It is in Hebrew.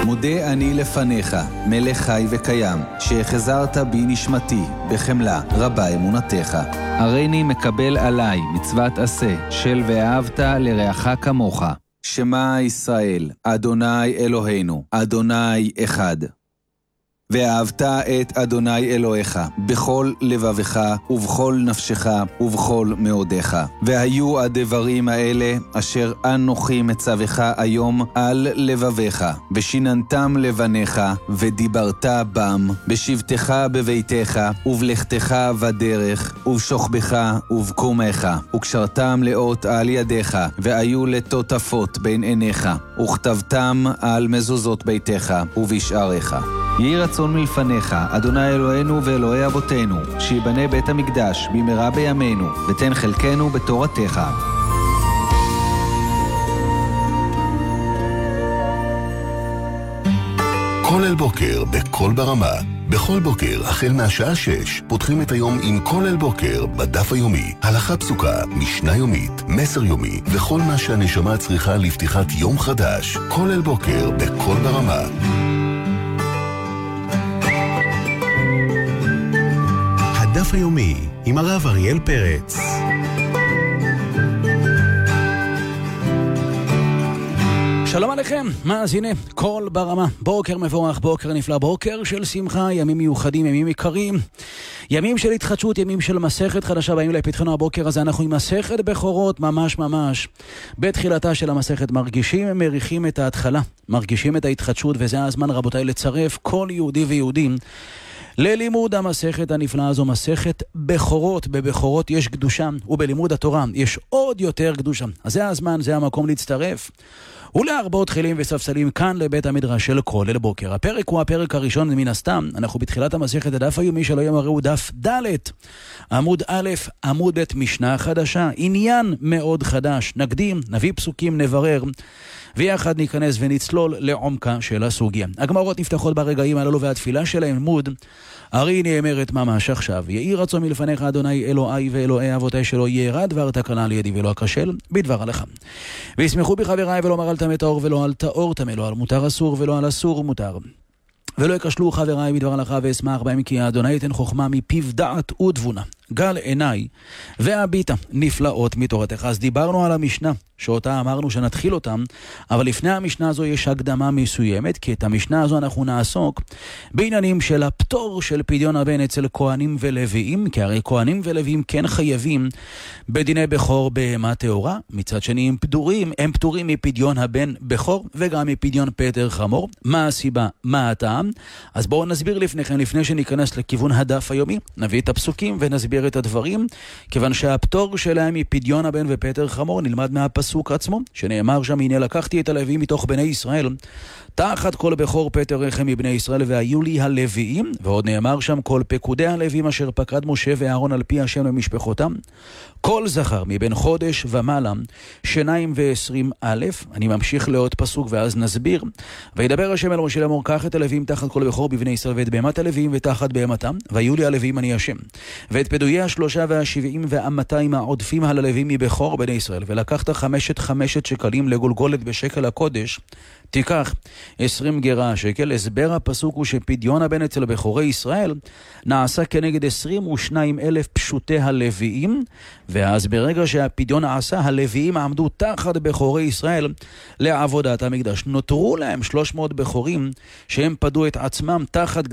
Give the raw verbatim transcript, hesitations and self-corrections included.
מודה אני לפניך, מלך חי וקיים, שהחזרת בי נשמתי, בחמלה רבה אמונתך. הריני מקבל עליי מצוות עשה, של ואהבת לרעך כמוך. שמע ישראל, אדוני אלוהינו, אדוני אחד. ואהבת את אדוני אלוהיך בכל לבבך ובכל נפשך ובכל מאודך. והיו הדברים האלה אשר אנוכי מצווך היום על לבביך, ושיננתם לבניך, ודיברת בם, בשבתך בביתך, ובלכתך בדרך, ובשוכבך ובקומך, וקשרתם לאות על ידיך, והיו לטוטפות בין עיניך, וכתבתם על מזוזות ביתך ובשעריך. יהי רצון מלפניך, אדוני אלוהינו ואלוהי אבותינו, שיבנה בית המקדש במהרה בימינו, ותן חלקנו בתורתך. כל אל בוקר בכל ברמה. בכל בוקר, החל מהשעה שש, פותחים את היום עם כל אל בוקר בדף היומי. הלכה פסוקה, משנה יומית, מסר יומי, וכל מה שהנשמה צריכה לפתיחת יום חדש. כל אל בוקר בכל ברמה. הדף היומי עם הרב אריאל פרץ. שלום עליכם, מאזיני כל ברמה, בוקר מבורך, בוקר נפלא, בוקר של שמחה, ימים מיוחדים, ימים יקרים, ימים של התחדשות, ימים של מסכת חדשה. באים לפתחנו הבוקר הזה, אנחנו עם מסכת בכורות, ממש ממש בתחילתה של המסכת, מרגישים, מריחים את ההתחלה, מרגישים את ההתחדשות, וזה הזמן רבותיי לצרף כל יהודי ויהודים ללימוד המסכת הנפלאה הזו, מסכת בכורות. בבכורות יש קדושה, ובלימוד התורה יש עוד יותר קדושה. אז זה הזמן, זה המקום להצטרף ולהרבות חילים וספסלים כאן לבית המדרש של כל אל בוקר. הפרק הוא הפרק הראשון מן הסתם, אנחנו בתחילת המסכת, הדף היומי של היום הרי הוא דף ד', עמוד א', עמוד ב', משנה חדשה, עניין מאוד חדש. נקדים, נביא פסוקים, נברר, ויחד ניכנס ונצלול לעומקה של הסוגיה. הגמרות נפתחות ברגעים הללו, והתפילה של העמוד הרי נאמרת ממש עכשיו. יהי רצון מלפניך אדוני אלוהי ואלוהי אבותי, שלא ירא דבר תקלה לידי ולא אכשל בדבר הלכה. וישמחו בחבריי, ולא מר על טמא טהור ולא על טהור טמא, לא על מותר אסור ולא על אסור מותר. ולא יקשלו חבריי בדבר הלכה, ואשמח בהם, כי האדוני ייתן חוכמה מפיו דעת ותבונה. גל עיניי והביטה נפלאות מתורתך. אז דיברנו על המשנה שאותה אמרנו שנתחיל אותם, אבל לפני המשנה הזו יש הקדמה מסוימת, כי את המשנה הזו אנחנו נעסוק בעניינים של הפטור של פדיון הבן אצל כהנים ולוויים, כי הרי כהנים ולוויים כן חייבים בדיני בכור בהמה טהורה, מצד שני הם פטורים, הם פטורים מפדיון הבן בכור וגם מפדיון פטר חמור. מה הסיבה? מה הטעם? אז בואו נסביר לפניכם, לפני שניכנס לכיוון הדף היומי, נביא את הפסוקים ונסביר את הדברים, כיוון שהפטור שלהם מפדיון הבן ופטר חמור נלמד מהפסוק עצמו, שנאמר שם, הנה לקחתי את הלוויים מתוך בני ישראל, תחת כל בכור פטר רחם מבני ישראל, והיו לי הלוויים, ועוד נאמר שם, כל פקודי הלוויים אשר פקד משה ואהרון על פי השם למשפחותם, כל זכר מבין חודש ומעלה, שניים ועשרים א'. אני ממשיך לעוד פסוק ואז נסביר. וידבר השם אל משה לאמור, קח את הלוויים תחת כל בכור בבני ישראל, ואת בהמת הלוויים ותחת בהמתם, והיו לי הלוויים אני השם. ואת פדויי השלושה והשבעים והמאתיים העודפים על הלוויים מבכור בני ישראל, ולקחת חמשת חמשת שקלים לגולגולת בשקל הקודש, תיקח עשרים גרה שקל. הסבר הפסוק הוא שפדיון הבן אצל בכורי ישראל נעשה כנגד עשרים ושניים אלף פשוטי הלוויים, ואז ברגע שהפדיון נעשה, הלוויים עמדו תחת בכורי ישראל לעבודת המקדש. נותרו להם שלוש מאות בכורים שהם פדו את עצמם תחת